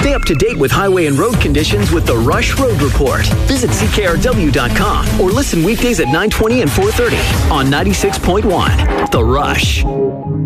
Stay up to date with highway and road conditions with the Rush Road Report. Visit CKRW.com or listen weekdays at 9:20 and 4:30 on 96.1. The Rush.